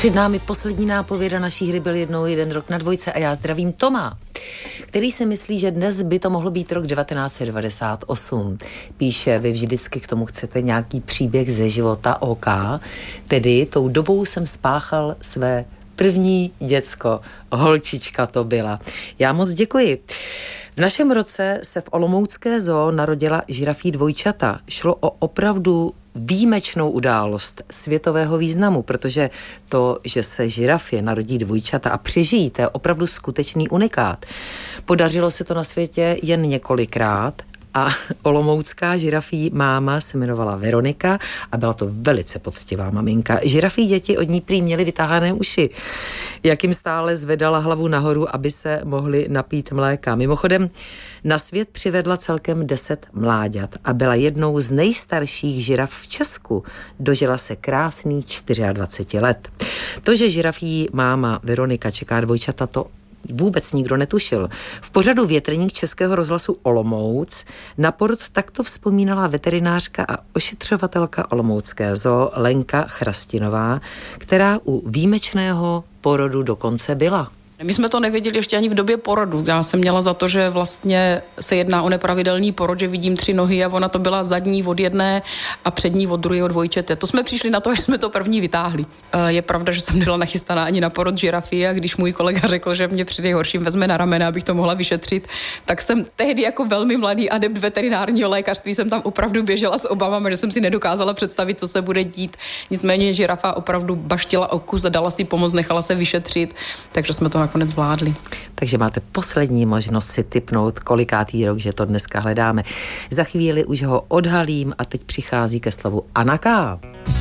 Před námi poslední nápověda naší hry Byl jednou jeden rok na dvojce a já zdravím Toma, který si myslí, že dnes by to mohlo být rok 1998. Píše, vy vždycky k tomu chcete nějaký příběh ze života OK, tedy tou dobou jsem spáchal své první děcko, holčička to byla. Já moc děkuji. V našem roce se v olomoucké zoo narodila žirafí dvojčata. Šlo o opravdu výjimečnou událost světového významu, protože to, že se žirafě narodí dvojčata a přežijí, to je opravdu skutečný unikát. Podařilo se to na světě jen několikrát a olomoucká žirafí máma se jmenovala Veronika a byla to velice poctivá maminka. Žirafí děti od ní prý měly vytáhané uši, jak jim stále zvedala hlavu nahoru, aby se mohli napít mléka. Mimochodem, na svět přivedla celkem 10 mláďat a byla jednou z nejstarších žiraf v Česku. Dožila se krásných 24 let. To, že žirafí máma Veronika čeká dvojčata, to vůbec nikdo netušil. V pořadu Větrník Českého rozhlasu Olomouc na porod takto vzpomínala veterinářka a ošetřovatelka olomoucké zoo Lenka Chrastinová, která u výjimečného porodu dokonce byla. My jsme to nevěděli ještě ani v době porodu. Já jsem měla za to, že vlastně se jedná o nepravidelný porod, že vidím 3 nohy a ona to byla zadní od jedné a přední od druhého dvojčete. To jsme přišli na to, až jsme to první vytáhli. Je pravda, že jsem nebyla nachystaná ani na porod žirafy a když můj kolega řekl, že mě při nejhorším vezme na ramena, abych to mohla vyšetřit, tak jsem tehdy jako velmi mladý adept veterinárního lékařství jsem tam opravdu běžela s obavami, že jsem si nedokázala představit, co se bude dít. Nicméně žirafa opravdu baštila o kus a dala si pomoct, nechala se vyšetřit, takže jsme to nakonec zvládli. Takže máte poslední možnost si tipnout, kolikátý rok, že to dneska hledáme. Za chvíli už ho odhalím a teď přichází ke slovu Anna K.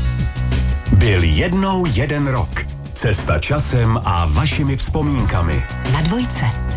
Byl jednou jeden rok. Cesta časem a vašimi vzpomínkami. Na dvojce.